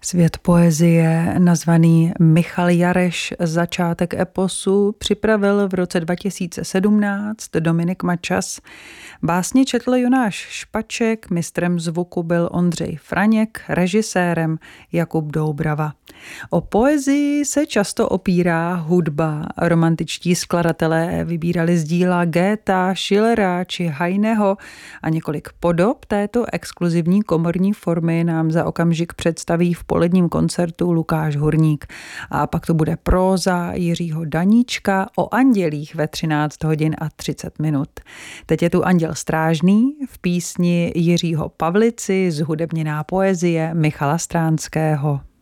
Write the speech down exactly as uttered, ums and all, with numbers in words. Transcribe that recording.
Svět poezie, nazvaný Michal Jareš, začátek eposu, připravil v roce dva tisíce sedmnáct Dominik Mačas. Básně četl Jonáš Špaček, mistrem zvuku byl Ondřej Franěk, režisérem Jakub Doubrava. O poezii se často opírá hudba. Romantičtí skladatelé vybírali z díla Goetha, Schillera či Heineho a několik podob této exkluzivní komorní formy nám za okamžik představí v poledním koncertu Lukáš Hurník. A pak to bude próza Jiřího Daníčka o andělích ve třináct hodin a třicet minut. Teď je tu Anděl strážný v písni Jiřího Pavlici, zhudebněná poezie Michala Stránského.